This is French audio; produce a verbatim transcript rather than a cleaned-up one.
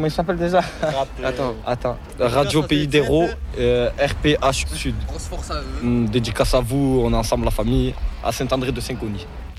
comment il s'appelle déjà? Rap, euh, Attends, attends. Radio Pays d'Héros, euh, R P H Sud. Grosse force à eux. Hum, Dédicace à vous, on est ensemble la famille, à Saint-André de Saint-Cony.